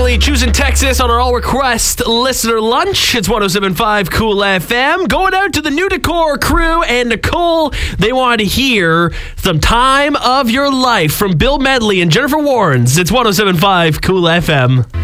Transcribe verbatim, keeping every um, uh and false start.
Medley choosing Texas on our all request listener lunch. It's one oh seven point five Cool F M. Going out to the New Decor crew and Nicole. They wanted to hear some Time of Your Life from Bill Medley and Jennifer Warnes. It's one oh seven point five Cool F M.